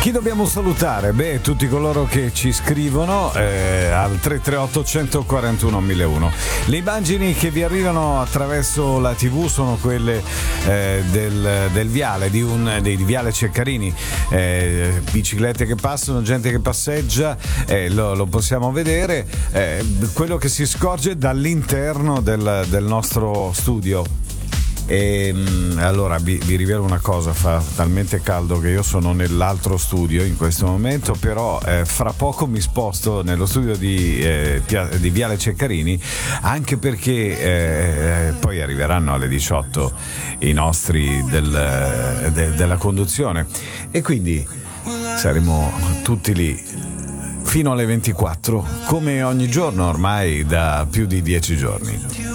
Chi dobbiamo salutare? Beh, tutti coloro che ci scrivono al 338 141 1001. Le immagini che vi arrivano attraverso la TV sono quelle del viale, di Viale Ceccarini, biciclette che passano, gente che passeggia, lo possiamo vedere, quello che si scorge dall'interno del nostro studio. E allora vi rivelo una cosa, fa talmente caldo che io sono nell'altro studio in questo momento, però fra poco mi sposto nello studio di Viale Ceccarini, anche perché poi arriveranno alle 18 i nostri della conduzione e quindi saremo tutti lì fino alle 24 come ogni giorno ormai da più di 10 giorni.